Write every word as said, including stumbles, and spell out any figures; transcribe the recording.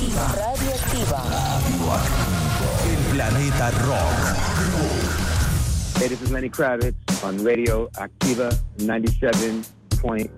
Radioactiva. El planeta rock. Hey, this is Lenny Kravitz on Radio Activa ninety-seven point